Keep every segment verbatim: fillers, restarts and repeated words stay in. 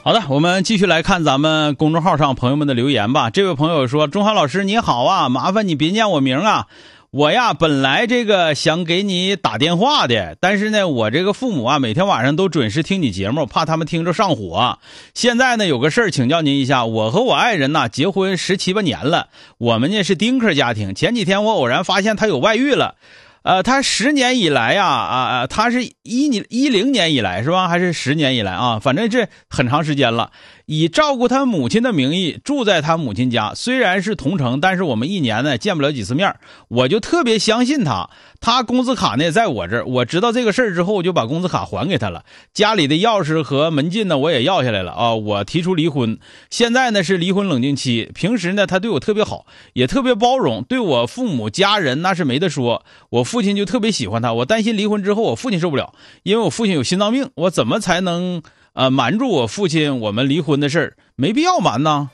好的，我们继续来看咱们公众号上朋友们的留言吧。这位朋友说，钟浩老师你好啊，麻烦你别念我名啊，我呀本来这个想给你打电话的，但是呢我这个父母啊每天晚上都准时听你节目，怕他们听着上火。现在呢有个事儿请教您一下，我和我爱人呢结婚十七八年了，我们呢是丁克家庭，前几天我偶然发现他有外遇了。呃，他十年以来呀，啊啊，他是一你一零年以来是吧？还是十年以来啊？反正这很长时间了。以照顾他母亲的名义住在他母亲家，虽然是同城，但是我们一年呢见不了几次面。我就特别相信他，他工资卡呢在我这儿。我知道这个事儿之后，我就把工资卡还给他了。家里的钥匙和门禁呢我也要下来了啊。我提出离婚，现在呢是离婚冷静期。平时呢他对我特别好，也特别包容，对我父母家人那是没得说。我父亲就特别喜欢他，我担心离婚之后我父亲受不了，因为我父亲有心脏病。我怎么才能呃瞒住我父亲我们离婚的事儿？没必要瞒呐，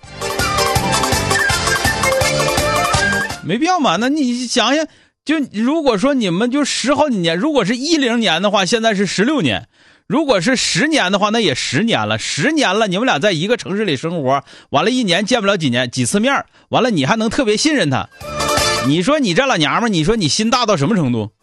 没必要瞒呢。你想想，就如果说你们就十好几年，如果是一零年的话，现在是十六年；如果是十年的话，那也十年了。十年了，你们俩在一个城市里生活，完了一年见不了几年几次面，完了你还能特别信任他？你说你这老娘们，你说你心大到什么程度？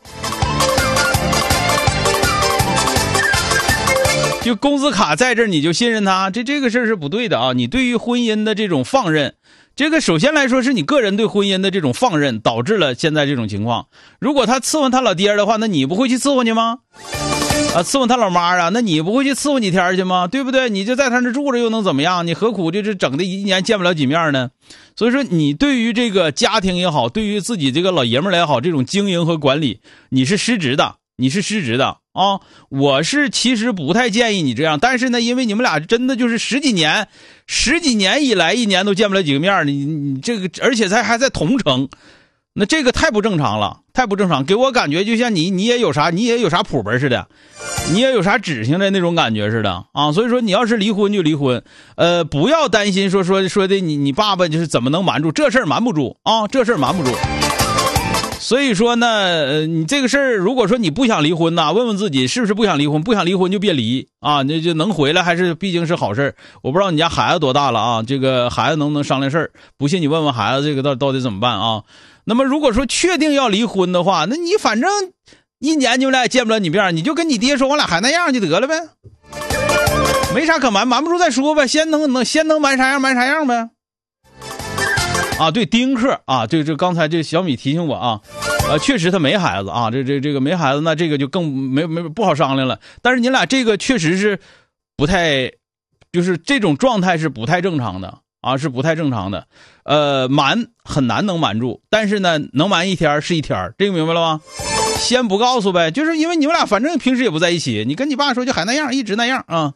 就工资卡在这儿你就信任他，这这个事儿是不对的啊！你对于婚姻的这种放任，这个首先来说是你个人对婚姻的这种放任导致了现在这种情况。如果他伺候他老爹的话，那你不会去伺候去吗？啊，伺候他老妈啊，那你不会去伺候几天去吗？对不对？你就在他那住着又能怎么样？你何苦就是整的一年见不了几面呢？所以说你对于这个家庭也好，对于自己这个老爷们儿也好，这种经营和管理你是失职的，你是失职的啊！我是其实不太建议你这样，但是呢，因为你们俩真的就是十几年十几年以来一年都见不了几个面，你你这个而且才还在同城，那这个太不正常了，太不正常，给我感觉就像你你也有啥你也有啥谱本似的，你也有啥指性的那种感觉似的啊！所以说你要是离婚就离婚，呃，不要担心说说说的你你爸爸就是怎么能瞒住这事儿，瞒不住啊，这事儿瞒不住。所以说呢，呃，你这个事儿，如果说你不想离婚呐，问问自己是不是不想离婚，不想离婚就别离啊，那就能回来还是毕竟是好事。我不知道你家孩子多大了啊，这个孩子能不能商量事儿？不信你问问孩子，这个到到底怎么办啊？那么如果说确定要离婚的话，那你反正一年你们俩也见不了你面，你就跟你爹说我俩还那样就得了呗，没啥可瞒，瞒不住再说呗，先能能先能瞒啥样瞒啥样呗。啊，对，丁克啊，这这刚才这小米提醒我啊，呃，确实他没孩子啊，这这这个没孩子，那这个就更没没不好商量了。但是你俩这个确实是不太，就是这种状态是不太正常的啊，是不太正常的。呃，瞒很难能瞒住，但是呢，能瞒一天是一天，这个明白了吗？先不告诉呗，就是因为你们俩反正平时也不在一起，你跟你爸说就还那样，一直那样啊。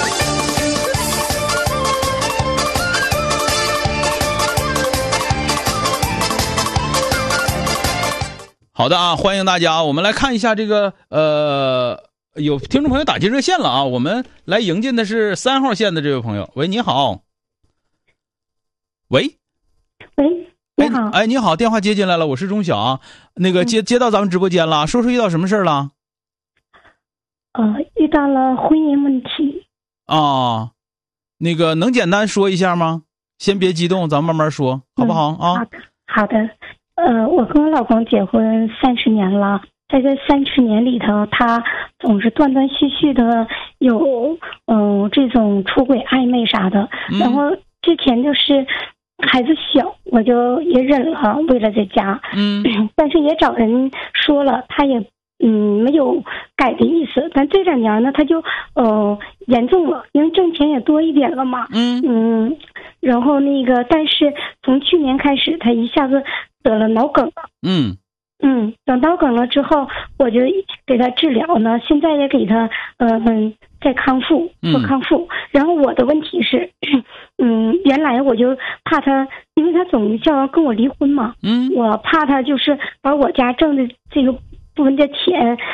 好的啊，欢迎大家，我们来看一下这个呃，有听众朋友打进热线了啊，我们来迎进的是三号线的这位朋友。喂，你好。喂， 喂，你好。 哎，哎你好，电话接进来了，我是钟晓啊。那个接接到咱们直播间了，说说遇到什么事了？ 呃，遇到了婚姻问题。 啊，那个能简单说一下吗？先别激动，咱们慢慢说，好不好、嗯、啊？ 好的，好的。呃，我跟我老公结婚三十年了，在这三十年里头，他总是断断续续的有嗯、呃、这种出轨暧昧啥的、嗯，然后之前就是孩子小，我就也忍了，为了这家，嗯，但是也找人说了，他也嗯没有改的意思，但这两年呢，他就呃严重了，因为挣钱也多一点了嘛，嗯嗯，然后那个，但是从去年开始，他一下子得了脑梗了，嗯嗯，等脑梗了之后，我就给他治疗呢，现在也给他呃嗯在康复做康复、嗯。然后我的问题是，嗯，原来我就怕他，因为他总叫要跟我离婚嘛，嗯，我怕他就是把我家挣的这个部分的钱